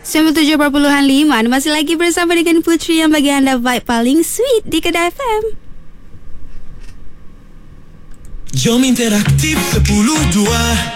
97.5. Masih lagi bersama dengan Putri yang bagi anda vibe paling sweet di Kedah FM. Jom interaktif 10-2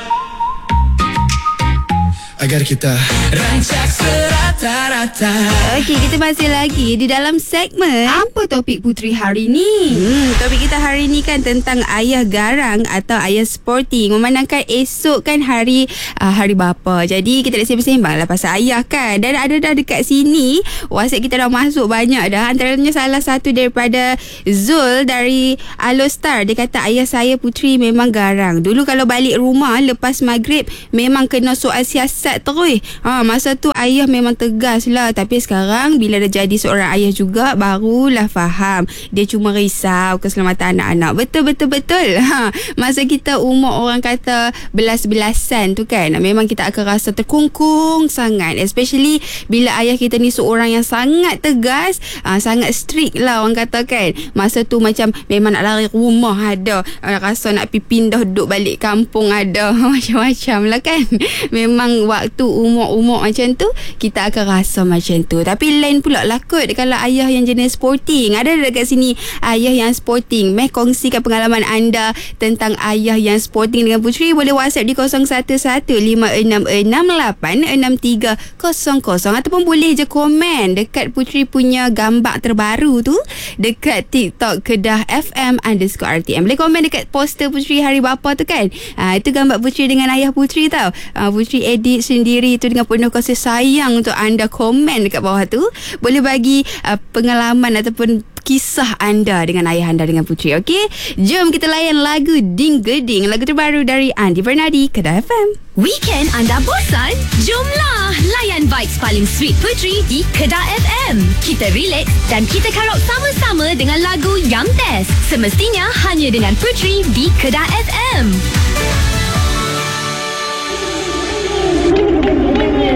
agar kita rancak serata-rata. Okey, kita masih lagi di dalam segmen Apa topik Putri hari ni? Topik kita hari ni kan tentang ayah garang atau ayah sporting. Memandangkan esok kan hari bapa. Jadi kita nak sembang lah pasal ayah kan. Dan ada dah dekat sini WhatsApp kita dah masuk banyak dah. Antaranya salah satu daripada Zul dari Alostar. Dia kata ayah saya Putri memang garang. Dulu kalau balik rumah lepas maghrib memang kena soal siasat terus. Masa tu ayah memang tegas lah. Tapi sekarang bila dah jadi seorang ayah juga barulah faham. Dia cuma risau keselamatan anak-anak. Betul. Masa kita umur orang kata belas-belasan tu kan, memang kita akan rasa terkungkung sangat. Especially bila ayah kita ni seorang yang sangat tegas, sangat strict lah orang kata kan. Masa tu macam memang nak lari rumah ada, rasa nak pergi pindah duduk balik kampung ada. Macam-macam lah kan. Memang waktu umur-umur macam tu kita akan rasa macam tu. Tapi lain pula lah kot kalau ayah yang jenis sporting. Ada dekat sini ayah yang sporting. Meh kongsikan pengalaman anda tentang ayah yang sporting dengan Putri. Boleh WhatsApp di 011566863300 ataupun boleh je komen dekat Putri punya gambar terbaru tu dekat TikTok Kedah FM _RTM. Boleh komen dekat poster Putri Hari Bapa tu kan. Itu gambar Putri dengan ayah Putri tau. Putri edit sendiri tu dengan penuh kasih sayang untuk anda. Komen dekat bawah tu. Boleh bagi pengalaman ataupun kisah anda dengan ayah anda dengan Putri. Okey, jom kita layan lagu Ding Geding, lagu terbaru dari Andi Bernardi, Kedah FM. Weekend anda bosan? Jomlah layan vibes paling sweet Putri di Kedah FM. Kita relax dan kita karaoke sama-sama dengan lagu yang best. Semestinya hanya dengan Putri di Kedah FM.